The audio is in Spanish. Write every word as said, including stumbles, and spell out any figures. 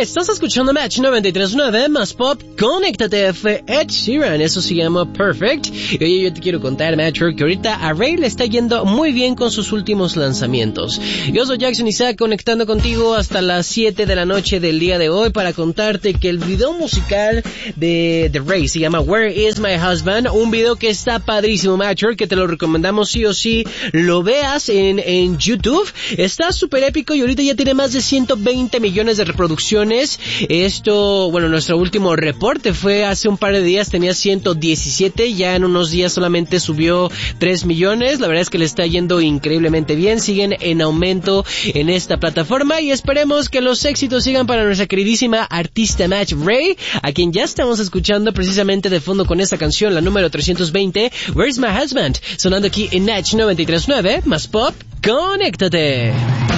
Estás escuchando Match noventa y tres punto nueve más pop. Conéctate, fue Ed Sheeran, eso se llama Perfect. Y oye, yo te quiero contar, Matcher, que ahorita a Ray le está yendo muy bien con sus últimos lanzamientos. Yo soy Jackson Isaac, conectando contigo hasta las siete de la noche del día de hoy para contarte que el video musical de, de Ray se llama Where is my husband, un video que está padrísimo, Matcher, que te lo recomendamos sí o sí lo veas en, en YouTube. Está súper épico y ahorita ya tiene más de ciento veinte millones de reproducciones. Esto, bueno, nuestro último reporte fue hace un par de días, tenía ciento diecisiete, ya en unos días solamente subió tres millones. La verdad es que le está yendo increíblemente bien, siguen en aumento en esta plataforma y esperemos que los éxitos sigan para nuestra queridísima artista Match Ray, a quien ya estamos escuchando precisamente de fondo con esta canción, la número trescientos veinte, Where's My Husband, sonando aquí en Match noventa y tres punto nueve, más pop, conéctate.